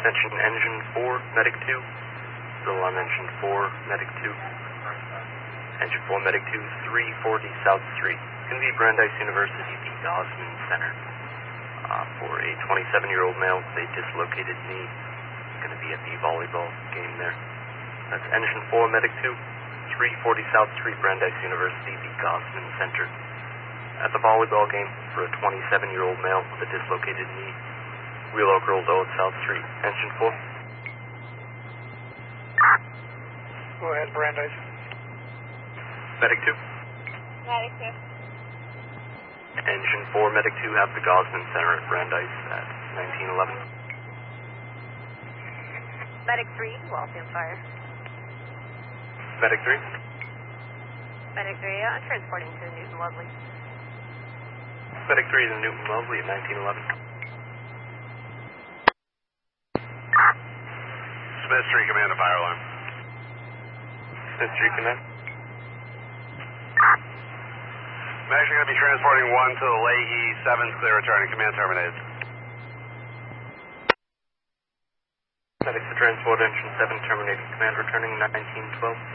Attention Engine 4, Medic 2. Still on Engine 4, Medic 2. Engine 4, Medic 2, 340 South Street. Going to be Brandeis University, the Gosman Center. For a 27-year-old male with a dislocated knee. Going to be at the volleyball game there. That's Engine 4, Medic 2, 340 South Street, Brandeis University, the Gosman Center. At the volleyball game for a 27-year-old male with a dislocated knee. Wheel Oak Road, South Street. Engine 4. Go ahead, Brandeis. Medic 2. Medic 2. Engine 4, Medic 2, have the Gosman Center at Brandeis at 1911. Medic 3, Waltham Fire. Medic 3. Medic 3, transporting to Newton Lovely. Medic 3 is in Newton Lovely at 1911. Smith Street Command to fire alarm. Smith Street Command. I'm actually going to be transporting one to the Leahy, 7's clear returning. Command terminated. Medic for transport, engine 7 terminating. Command returning 1912.